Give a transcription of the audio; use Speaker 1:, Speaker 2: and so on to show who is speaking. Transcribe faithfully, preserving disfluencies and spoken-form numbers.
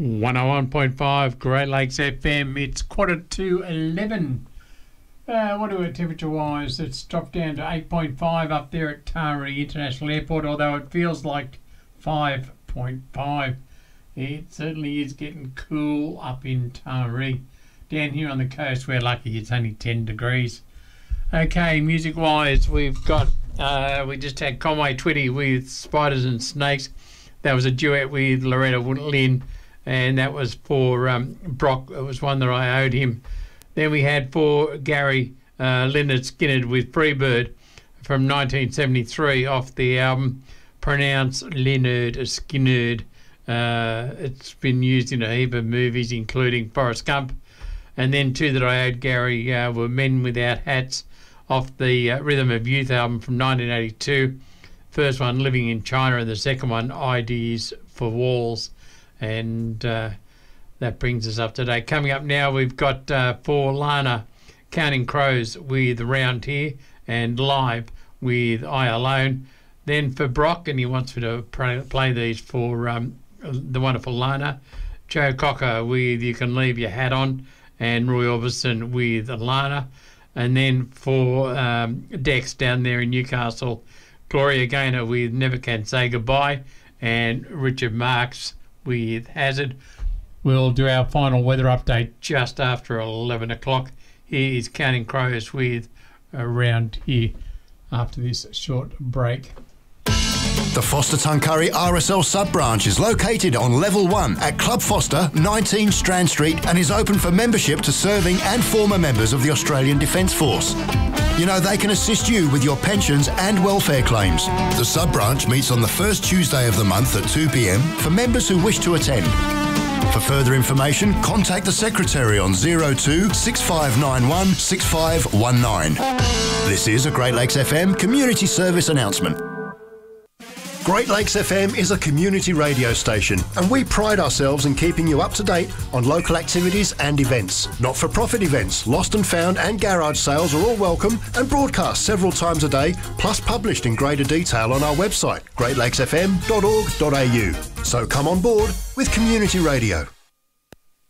Speaker 1: one oh one point five Great Lakes F M. It's quarter to eleven. Uh, what do we temperature-wise? It's dropped down to eight point five up there at Taree International Airport, although it feels like five point five. It certainly is getting cool up in Taree. Down here on the coast, we're lucky it's only ten degrees. Okay, music-wise, we've got, uh, we just had Conway Twitty with Spiders and Snakes. That was a duet with Loretta Lynn, and that was for um, Brock. It was one that I owed him. Then we had for Gary uh, Leonard Skinner with Freebird from nineteen seventy-three off the album Pronounce Leonard Skinner. Uh, it's been used in a heap of movies, including Forrest Gump. And then two that I owed Gary uh, were Men Without Hats off the uh, Rhythm of Youth album from nineteen eighty-two. First one, Living in China, and the second one, Ideas for Walls. And uh, that brings us up to date. Coming up now, we've got uh, for Lana, Counting Crows with Round Here, and Live with I Alone. Then for Brock, and he wants me to play these for um, the wonderful Lana, Joe Cocker with You Can Leave Your Hat On, and Roy Orbison with Lana. And then for um, Dex down there in Newcastle, Gloria Gaynor with Never Can Say Goodbye, and Richard Marks with Hazard. We'll do our final weather update just after eleven o'clock. Here is Counting Crows with Around Here after this short break.
Speaker 2: The Foster Tuncurry R S L sub-branch is located on Level one at Club Foster, nineteen Strand Street, and is open for membership to serving and former members of the Australian Defence Force. You know, they can assist you with your pensions and welfare claims. The sub-branch meets on the first Tuesday of the month at two p m for members who wish to attend. For further information, contact the Secretary on zero two six five nine one six five one nine. This is a Great Lakes F M community service announcement. Great Lakes F M is a community radio station, and we pride ourselves in keeping you up to date on local activities and events. Not-for-profit events, lost and found and garage sales are all welcome and broadcast several times a day, plus published in greater detail on our website, great lakes f m dot org dot a u. So come on board with community radio.